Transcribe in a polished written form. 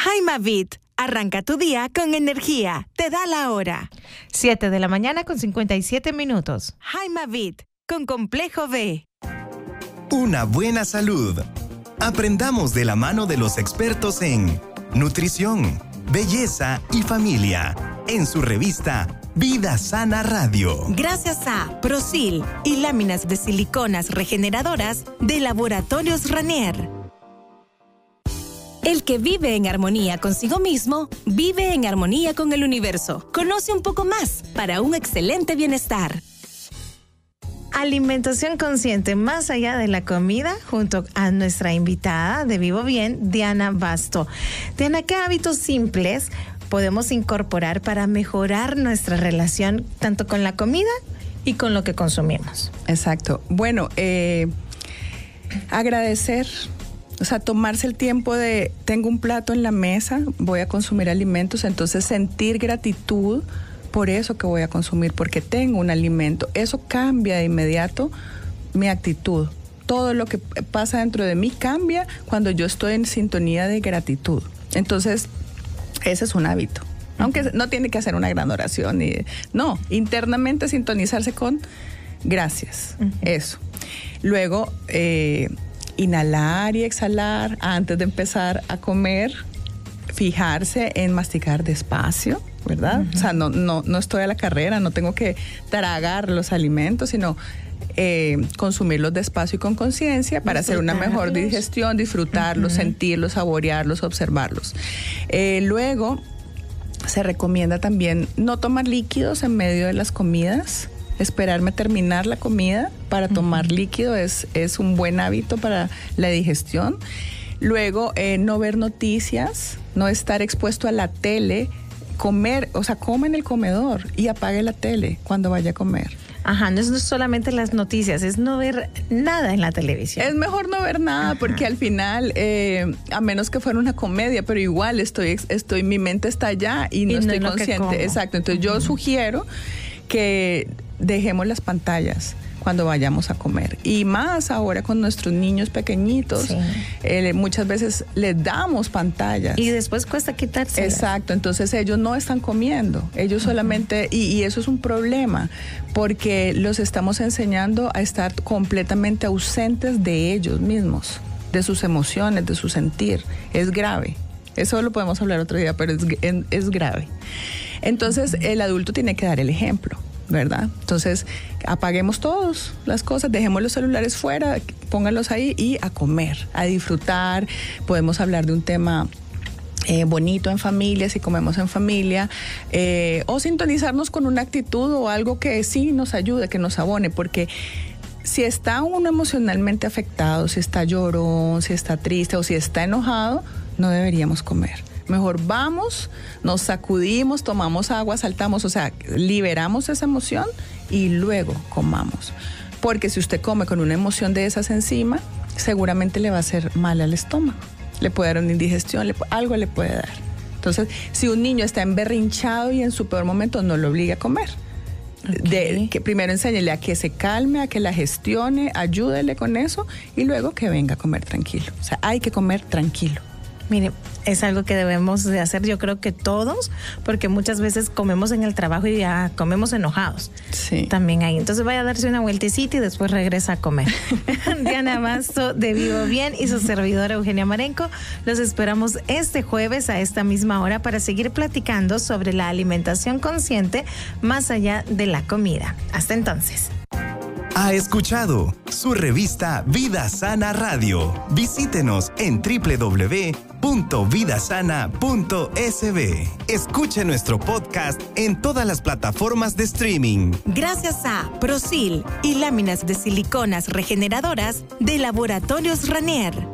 Jaimavit. Arranca tu día con energía. Te da la hora. 7:57 a.m. Jaimavit, con Complejo B. Una buena salud. Aprendamos de la mano de los expertos en nutrición, belleza y familia. En su revista Vida Sana Radio. Gracias a Prosil y láminas de siliconas regeneradoras de Laboratorios Ranier. El que vive en armonía consigo mismo, vive en armonía con el universo. Conoce un poco más para un excelente bienestar. Alimentación consciente más allá de la comida, junto a nuestra invitada de Vivo Bien, Diana Basto. Diana, ¿qué hábitos simples podemos incorporar para mejorar nuestra relación tanto con la comida y con lo que consumimos? Exacto. Bueno, agradecer. O sea, tomarse el tiempo de, tengo un plato en la mesa, voy a consumir alimentos, entonces sentir gratitud por eso que voy a consumir, porque tengo un alimento. Eso cambia de inmediato mi actitud. Todo lo que pasa dentro de mí cambia cuando yo estoy en sintonía de gratitud. Entonces, ese es un hábito. Aunque no tiene que hacer una gran oración. No, internamente sintonizarse con gracias. Eso. Luego, inhalar y exhalar antes de empezar a comer, fijarse en masticar despacio, ¿verdad? O sea, no estoy a la carrera, no tengo que tragar los alimentos, sino consumirlos despacio y con conciencia para hacer una mejor digestión, disfrutarlos, sentirlos, saborearlos, observarlos. Luego, se recomienda también no tomar líquidos en medio de las comidas. Esperarme terminar la comida para tomar líquido es un buen hábito para la digestión. Luego, no ver noticias, no estar expuesto a la tele, comer, o sea, come en el comedor y apague la tele cuando vaya a comer. Ajá, no es solamente las noticias, es no ver nada en la televisión. Es mejor no ver nada porque al final, a menos que fuera una comedia, pero igual mi mente está allá y no estoy consciente. Exacto, entonces yo sugiero que dejemos las pantallas cuando vayamos a comer. Y más ahora con nuestros niños pequeñitos, muchas veces les damos pantallas. Y después cuesta quitarse. Exacto, entonces ellos no están comiendo, ellos solamente, y eso es un problema, porque los estamos enseñando a estar completamente ausentes de ellos mismos, de sus emociones, de su sentir. Es grave. Eso lo podemos hablar otro día, pero es grave. Entonces, el adulto tiene que dar el ejemplo, ¿verdad? Entonces, apaguemos todas las cosas, dejemos los celulares fuera, pónganlos ahí y a comer, a disfrutar. Podemos hablar de un tema bonito en familia, si comemos en familia, o sintonizarnos con una actitud o algo que sí nos ayude, que nos abone, porque si está uno emocionalmente afectado, si está llorón, si está triste o si está enojado, no deberíamos comer. Mejor vamos, nos sacudimos, tomamos agua, saltamos, o sea, liberamos esa emoción y luego comamos. Porque si usted come con una emoción de esas encima, seguramente le va a hacer mal al estómago. Le puede dar una indigestión, algo le puede dar. Entonces, si un niño está emberrinchado y en su peor momento, no lo obligue a comer. Que primero enséñele a que se calme, a que la gestione, ayúdele con eso y luego que venga a comer tranquilo. O sea, hay que comer tranquilo. Mire, es algo que debemos de hacer, yo creo que todos, porque muchas veces comemos en el trabajo y ya comemos enojados. Sí. También ahí. Entonces vaya a darse una vueltecita y después regresa a comer. Diana Basto de Vivo Bien y su servidora Eugenia Marenco. Los esperamos este jueves a esta misma hora para seguir platicando sobre la alimentación consciente más allá de la comida. Hasta entonces. Ha escuchado su revista Vida Sana Radio. Visítenos en www.vidasana.sb. Escuche nuestro podcast en todas las plataformas de streaming. Gracias a Prosil y láminas de siliconas regeneradoras de Laboratorios Ranier.